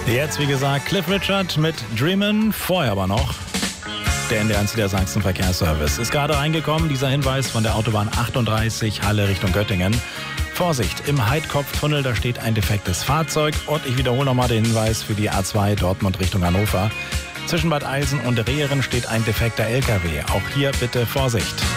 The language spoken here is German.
Jetzt, wie gesagt, Cliff Richard mit Dreamin', vorher aber noch der NDR Niedersachsen Verkehrsservice. Ist gerade reingekommen, dieser Hinweis von der Autobahn 38 Halle Richtung Göttingen. Vorsicht, im Heidkopftunnel, da steht ein defektes Fahrzeug. Und ich wiederhole nochmal den Hinweis für die A2 Dortmund Richtung Hannover. Zwischen Bad Eilsen und Rehren steht ein defekter LKW. Auch hier bitte Vorsicht.